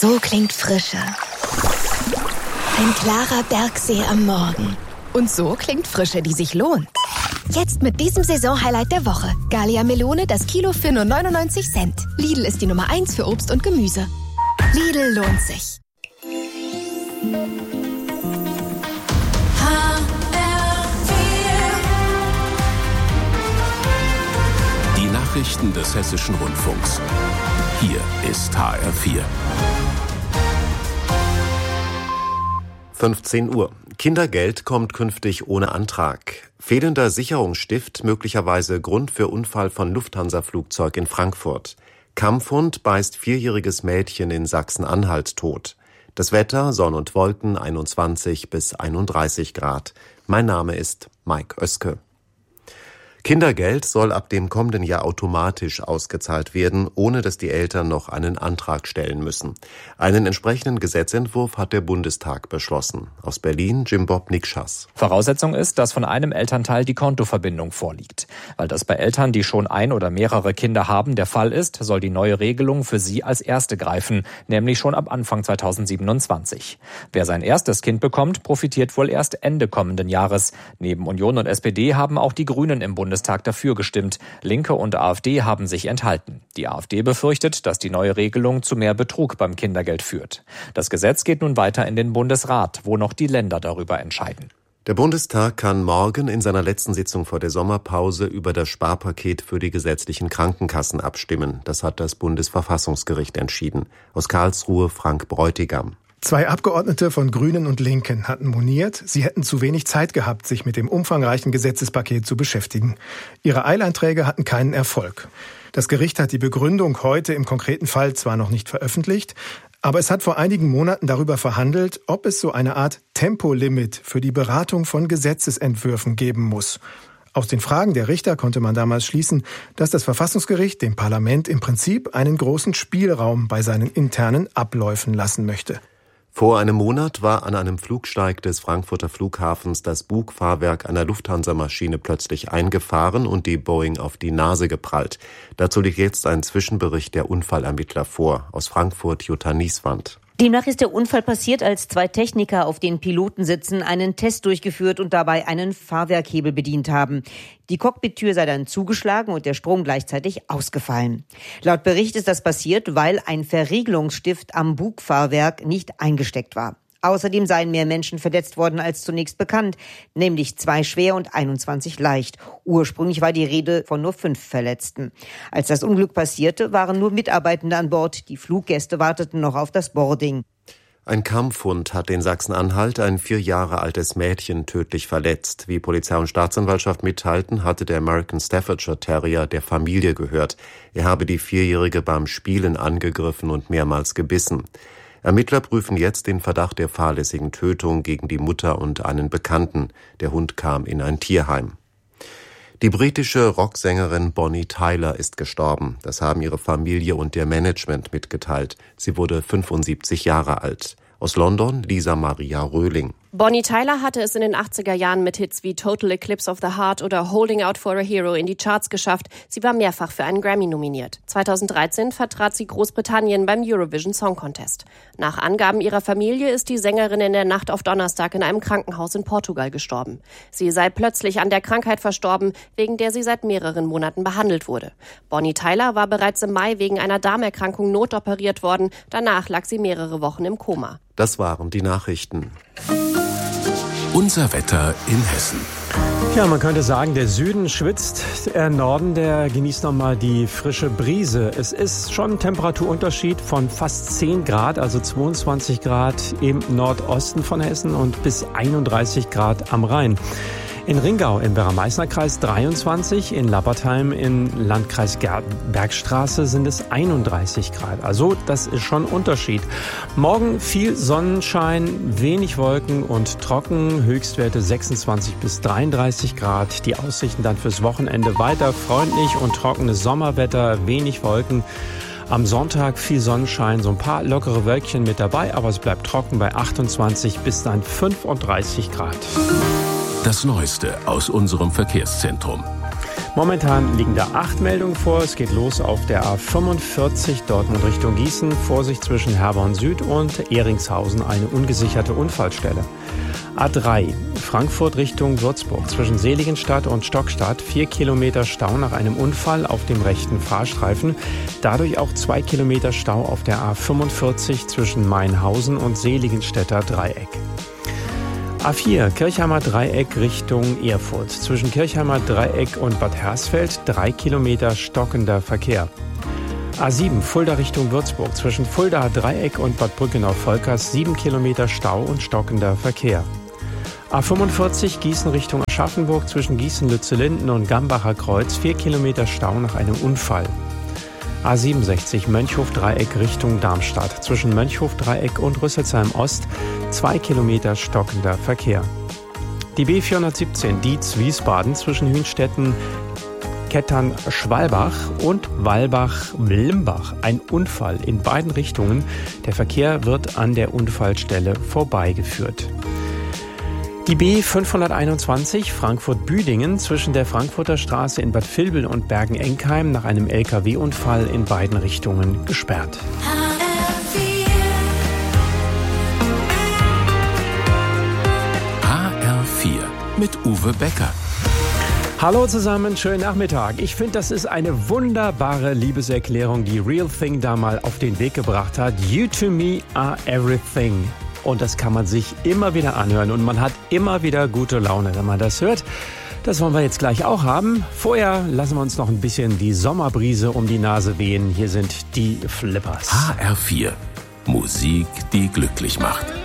So klingt Frische. Ein klarer Bergsee am Morgen. Und so klingt Frische, die sich lohnt. Jetzt mit diesem Saisonhighlight der Woche. Gallia Melone, das Kilo für nur 99 Cent. Lidl ist die Nummer 1 für Obst und Gemüse. Lidl lohnt sich. Die Nachrichten des Hessischen Rundfunks. Hier ist HR4. 15 Uhr. Kindergeld kommt künftig ohne Antrag. Fehlender Sicherungsstift möglicherweise Grund für Unfall von Lufthansa-Flugzeug in Frankfurt. Kampfhund beißt 4-jähriges Mädchen in Sachsen-Anhalt tot. Das Wetter, Sonne und Wolken, 21 bis 31 Grad. Mein Name ist Mike Oeske. Kindergeld soll ab dem kommenden Jahr automatisch ausgezahlt werden, ohne dass die Eltern noch einen Antrag stellen müssen. Einen entsprechenden Gesetzentwurf hat der Bundestag beschlossen. Aus Berlin, Jim-Bob Nikschas. Voraussetzung ist, dass von einem Elternteil die Kontoverbindung vorliegt. Weil das bei Eltern, die schon ein oder mehrere Kinder haben, der Fall ist, soll die neue Regelung für sie als erste greifen, nämlich schon ab Anfang 2027. Wer sein erstes Kind bekommt, profitiert wohl erst Ende kommenden Jahres. Neben Union und SPD haben auch die Grünen im Bundestag dafür gestimmt. Linke und AfD haben sich enthalten. Die AfD befürchtet, dass die neue Regelung zu mehr Betrug beim Kindergeld führt. Das Gesetz geht nun weiter in den Bundesrat, wo noch die Länder darüber entscheiden. Der Bundestag kann morgen in seiner letzten Sitzung vor der Sommerpause über das Sparpaket für die gesetzlichen Krankenkassen abstimmen. Das hat das Bundesverfassungsgericht entschieden. Aus Karlsruhe Frank Bräutigam. 2 Abgeordnete von Grünen und Linken hatten moniert, sie hätten zu wenig Zeit gehabt, sich mit dem umfangreichen Gesetzespaket zu beschäftigen. Ihre Eilanträge hatten keinen Erfolg. Das Gericht hat die Begründung heute im konkreten Fall zwar noch nicht veröffentlicht, aber es hat vor einigen Monaten darüber verhandelt, ob es so eine Art Tempolimit für die Beratung von Gesetzesentwürfen geben muss. Aus den Fragen der Richter konnte man damals schließen, dass das Verfassungsgericht dem Parlament im Prinzip einen großen Spielraum bei seinen internen Abläufen lassen möchte. Vor einem Monat war an einem Flugsteig des Frankfurter Flughafens das Bugfahrwerk einer Lufthansa-Maschine plötzlich eingefahren und die Boeing auf die Nase geprallt. Dazu liegt jetzt ein Zwischenbericht der Unfallermittler vor. Aus Frankfurt Jutta Nieswand. Demnach ist der Unfall passiert, als 2 Techniker auf den Pilotensitzen einen Test durchgeführt und dabei einen Fahrwerkhebel bedient haben. Die Cockpittür sei dann zugeschlagen und der Strom gleichzeitig ausgefallen. Laut Bericht ist das passiert, weil ein Verriegelungsstift am Bugfahrwerk nicht eingesteckt war. Außerdem seien mehr Menschen verletzt worden als zunächst bekannt, nämlich 2 schwer und 21 leicht. Ursprünglich war die Rede von nur 5 Verletzten. Als das Unglück passierte, waren nur Mitarbeitende an Bord. Die Fluggäste warteten noch auf das Boarding. Ein Kampfhund hat in Sachsen-Anhalt ein 4 Jahre altes Mädchen tödlich verletzt. Wie Polizei und Staatsanwaltschaft mitteilten, hatte der American Staffordshire Terrier der Familie gehört. Er habe die 4-Jährige beim Spielen angegriffen und mehrmals gebissen. Ermittler prüfen jetzt den Verdacht der fahrlässigen Tötung gegen die Mutter und einen Bekannten. Der Hund kam in ein Tierheim. Die britische Rocksängerin Bonnie Tyler ist gestorben. Das haben ihre Familie und ihr Management mitgeteilt. Sie wurde 75 Jahre alt. Aus London Lisa Maria Röhling. Bonnie Tyler hatte es in den 80er Jahren mit Hits wie Total Eclipse of the Heart oder Holding Out for a Hero in die Charts geschafft. Sie war mehrfach für einen Grammy nominiert. 2013 vertrat sie Großbritannien beim Eurovision Song Contest. Nach Angaben ihrer Familie ist die Sängerin in der Nacht auf Donnerstag in einem Krankenhaus in Portugal gestorben. Sie sei plötzlich an der Krankheit verstorben, wegen der sie seit mehreren Monaten behandelt wurde. Bonnie Tyler war bereits im Mai wegen einer Darmerkrankung notoperiert worden. Danach lag sie mehrere Wochen im Koma. Das waren die Nachrichten. Unser Wetter in Hessen. Ja, man könnte sagen, der Süden schwitzt, der Norden, der genießt nochmal die frische Brise. Es ist schon ein Temperaturunterschied von fast 10 Grad, also 22 Grad im Nordosten von Hessen und bis 31 Grad am Rhein. In Ringau im Werra-Meißner-Kreis 23, in Lappertheim im Landkreis Bergstraße sind es 31 Grad. Also das ist schon ein Unterschied. Morgen viel Sonnenschein, wenig Wolken und trocken, Höchstwerte 26 bis 33 Grad. Die Aussichten dann fürs Wochenende weiter freundlich und trockenes Sommerwetter, wenig Wolken. Am Sonntag viel Sonnenschein, so ein paar lockere Wölkchen mit dabei, aber es bleibt trocken bei 28 bis dann 35 Grad. Das Neueste aus unserem Verkehrszentrum. Momentan liegen da 8 Meldungen vor. Es geht los auf der A45 Dortmund Richtung Gießen. Vorsicht zwischen Herborn Süd und Ehringshausen, eine ungesicherte Unfallstelle. A3 Frankfurt Richtung Würzburg zwischen Seligenstadt und Stockstadt. 4 Kilometer Stau nach einem Unfall auf dem rechten Fahrstreifen. Dadurch auch 2 Kilometer Stau auf der A45 zwischen Mainhausen und Seligenstädter Dreieck. A4 Kirchheimer Dreieck Richtung Erfurt. Zwischen Kirchheimer Dreieck und Bad Hersfeld 3 Kilometer stockender Verkehr. A7 Fulda Richtung Würzburg. Zwischen Fulda Dreieck und Bad Brückenau-Volkers 7 Kilometer Stau und stockender Verkehr. A45 Gießen Richtung Aschaffenburg. Zwischen Gießen-Lützellinden und Gambacher Kreuz 4 Kilometer Stau nach einem Unfall. A67 Mönchhof-Dreieck Richtung Darmstadt. Zwischen Mönchhof-Dreieck und Rüsselsheim-Ost 2 Kilometer stockender Verkehr. Die B417 Dietz-Wiesbaden zwischen Hünstetten, Kettern-Schwalbach und Walbach-Limbach. Ein Unfall in beiden Richtungen. Der Verkehr wird an der Unfallstelle vorbeigeführt. Die B521 Frankfurt-Büdingen zwischen der Frankfurter Straße in Bad Vilbel und Bergen-Enkheim nach einem LKW-Unfall in beiden Richtungen gesperrt. HR4 mit Uwe Becker. Hallo zusammen, schönen Nachmittag. Ich finde, das ist eine wunderbare Liebeserklärung, die Real Thing da mal auf den Weg gebracht hat. You to me are everything. Und das kann man sich immer wieder anhören und man hat immer wieder gute Laune, wenn man das hört. Das wollen wir jetzt gleich auch haben. Vorher lassen wir uns noch ein bisschen die Sommerbrise um die Nase wehen. Hier sind die Flippers. HR4. Musik, die glücklich macht.